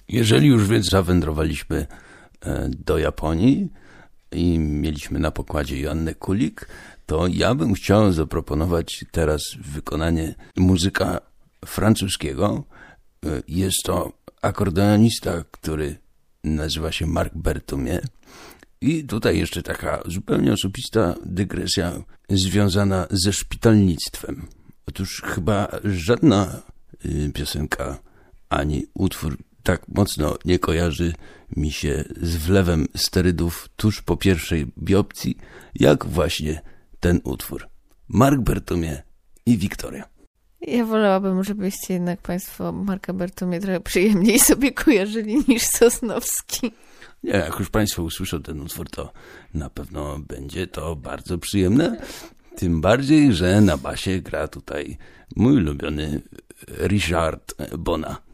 Jeżeli już więc zawędrowaliśmy do Japonii i mieliśmy na pokładzie Joannę Kulik, to ja bym chciał zaproponować teraz wykonanie muzyka francuskiego. Jest to akordeonista, który nazywa się Marc Berthomé. I tutaj jeszcze taka zupełnie osobista dygresja związana ze szpitalnictwem. Otóż chyba żadna piosenka ani utwór tak mocno nie kojarzy mi się z wlewem sterydów tuż po pierwszej biopsji, jak właśnie ten utwór. Marc Berthomé i Wiktoria. Ja wolałabym, żebyście jednak państwo Marca Berthomé trochę przyjemniej sobie kojarzyli niż Sosnowski. Nie, jak już państwo usłyszą ten utwór, to na pewno będzie to bardzo przyjemne. Tym bardziej, że na basie gra tutaj mój ulubiony Richard Bona.